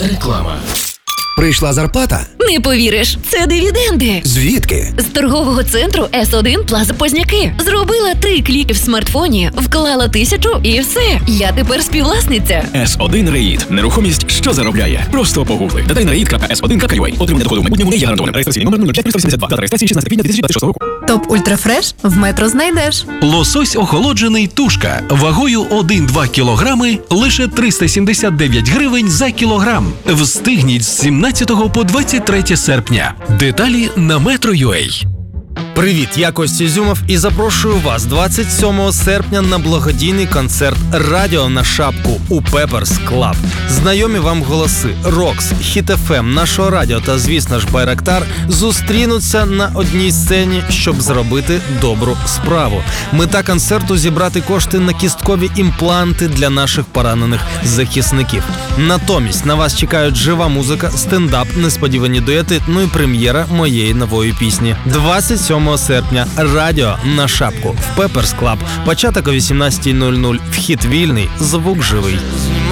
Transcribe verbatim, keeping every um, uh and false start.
Реклама. Прийшла зарплата? Не повіриш, це дивіденди. Звідки? З торгового центру Ес один Плаза Позняки. Зробила три кліки в смартфоні, вклала тисячу і все. Я тепер співвласниця. Ес один Реїд. Нерухомість, що заробляє. Просто погугли. Додай на реїд крапка ес один крапка ю а. Отримання доходу в майбутньому не є гарантованим. Реєстраційний номер нуль п'ять триста вісімдесят два. Дата реєстрації шістнадцяте квітня дві тисячі двадцять шостого року. Топ Ультрафреш в Метро знайдеш. Лосось охолоджений тушка вагою один-два кілограми лише триста сімдесят дев'ять гривень за кілограм. Встигніть з сімнадцятого по двадцять третє серпня. Деталі на метро крапка ю а. Привіт, я Костя Ізюмов і запрошую вас двадцять сьомого серпня на благодійний концерт «Радіо на шапку» у Pepper's Club. Знайомі вам голоси Рокс, Хіт еф ем, Нашого радіо та, звісно ж, Байрактар зустрінуться на одній сцені, щоб зробити добру справу. Мета концерту – зібрати кошти на кісткові імпланти для наших поранених захисників. Натомість на вас чекають жива музика, стендап, несподівані дуети, ну і прем'єра моєї нової пісні. двадцять сьомого серпня «Радіо на шапку» в Pepper's Club. Початок о вісімнадцятій нуль нуль. Вхід вільний, звук живий.